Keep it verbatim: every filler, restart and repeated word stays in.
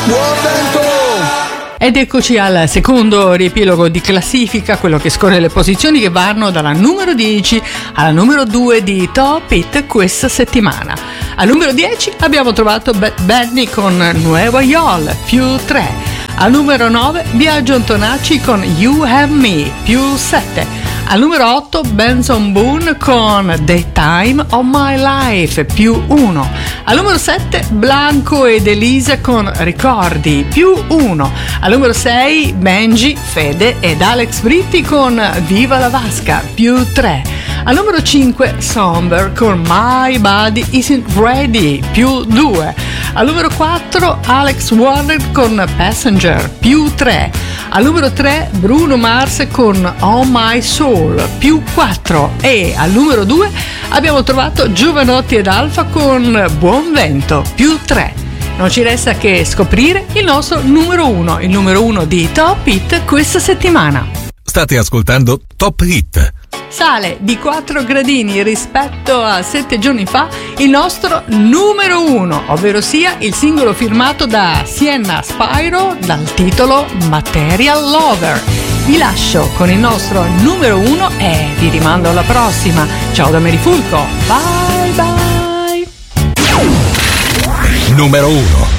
Buon vento! Ed eccoci al secondo riepilogo di classifica, quello che scorre le posizioni che vanno dalla numero dieci alla numero due di Top Hit questa settimana. Al numero dieci abbiamo trovato Bad Bunny con Nueva York, più tre. Al numero nove Biagio Antonacci con You Have Me, più sette. Al numero otto Benson Boone con The Time of My Life, più uno. Al numero sette Blanco ed Elisa con Ricordi, più uno. Al numero sei Benji, Fede ed Alex Britti con Viva la Vasca, più tre. Al numero cinque Somber con My Body Isn't Ready, più due. Al numero quattro Alex Warner con Passenger, più tre. Al numero tre Bruno Mars con Oh My Soul, più quattro. E al numero due abbiamo trovato Giovanotti ed Alfa con Buon Vento, più tre. Non ci resta che scoprire il nostro numero uno, il numero uno di Top Hit questa settimana. State ascoltando Top Hit. Sale di quattro gradini rispetto a sette giorni fa il nostro numero uno, ovvero sia il singolo firmato da Sienna Spyro dal titolo Material Lover. Vi lascio con il nostro numero uno e vi rimando alla prossima. Ciao da Mary Fulco, bye bye. Numero uno.